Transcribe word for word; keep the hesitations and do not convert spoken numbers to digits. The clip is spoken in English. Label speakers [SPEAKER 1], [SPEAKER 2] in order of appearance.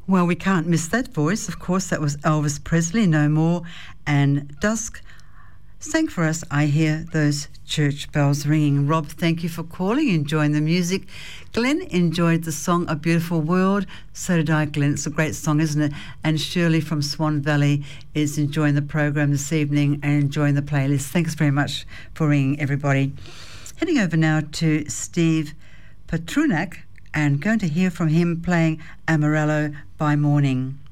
[SPEAKER 1] Well, we can't miss that voice. Of course, that was Elvis Presley, No More, and Dusk sang for us, I Hear Those Church Bells Ringing. Rob, thank you for calling, enjoying the music. Glenn enjoyed the song A Beautiful World. So did I, Glenn. It's a great song, isn't it? And Shirley from Swan Valley is enjoying the program this evening and enjoying the playlist. Thanks very much for ringing, everybody. Heading over now to Steve Petrunak and going to hear from him playing Amarillo by Morning.